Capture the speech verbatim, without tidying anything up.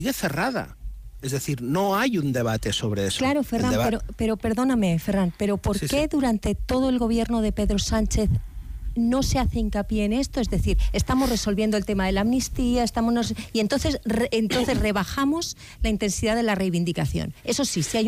sigue cerrada. Es decir, no hay un debate sobre eso. Claro, Ferran, deba- pero, pero perdóname, Ferran, pero ¿por Sí, qué sí. durante todo el gobierno de Pedro Sánchez no se hace hincapié en esto? Es decir, estamos resolviendo el tema de la amnistía, estamos nos- y entonces re- entonces rebajamos la intensidad de la reivindicación. Eso sí, si hay